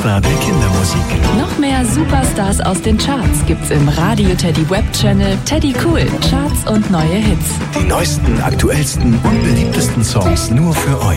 Superstar der Kindermusik. Noch mehr Superstars aus den Charts gibt's im Radio Teddy Web Channel Teddy Cool. Charts und neue Hits. Die neuesten, aktuellsten und beliebtesten Songs nur für euch.